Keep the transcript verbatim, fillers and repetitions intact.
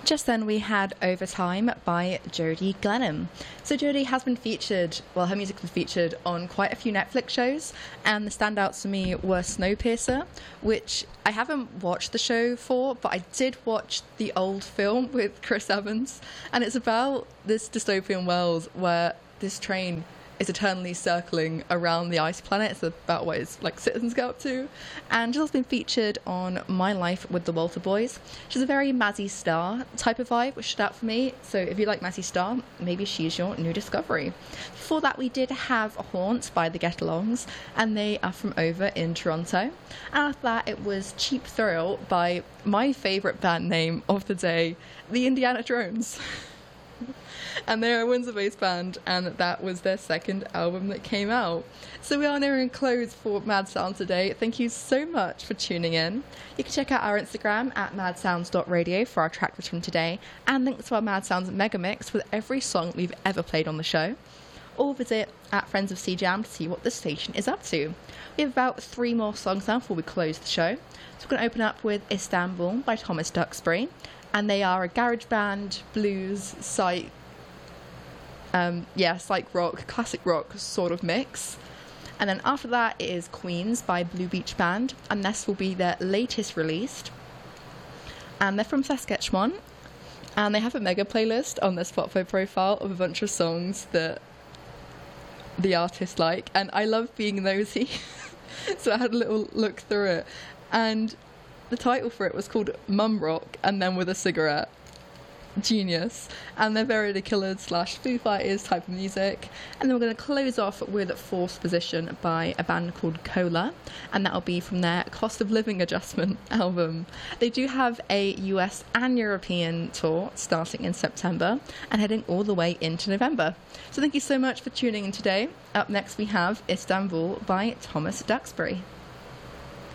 Just then we had Overtime by Jodie Glenham. So Jodie has been featured, well her music was featured on quite a few Netflix shows, and the standouts for me were Snowpiercer, which I haven't watched the show for, but I did watch the old film with Chris Evans, and it's about this dystopian world where this train is eternally circling around the ice planet. It's about what its like citizens go up to. And Jill's been featured on My Life with the Walter Boys. She's a very Mazzy Star type of vibe, which stood out for me. So if you like Mazzy Star, maybe she's your new discovery. Before that, we did have Haunt by the Get-Alongs, and they are from over in Toronto. And after that, it was Cheap Thrill by my favourite band name of the day, the Indiana Drones. And they're a Windsor-based band, and that was their second album that came out. So we are nearing close for Mad Sounds today. Thank you so much for tuning in. You can check out our Instagram at mad sounds dot radio for our track list from today, and links to our Mad Sounds mega mix with every song we've ever played on the show. Or visit at Friends of C Jam to see what the station is up to. We have about three more songs now before we close the show. So we're going to open up with Istanbul by Thomas Duxbury, and they are a garage band, blues, psych, Um, yeah, psych rock, classic rock sort of mix. And then after that it is Queens by Blue Beach Band, and this will be their latest released. And they're from Saskatchewan, and they have a mega playlist on their Spotify profile of a bunch of songs that the artists like, and I love being nosy. So I had a little look through it, and the title for it was called Mum Rock and then with a cigarette. Genius. And they're very The Killers slash Foo Fighters type of music. And then we're going to close off with Fourth Position by a band called Cola, and that'll be from their Cost of Living Adjustment album. They do have a U S and European tour starting in September and heading all the way into November. So thank you so much for tuning in today. Up next we have Istanbul by Thomas Duxbury.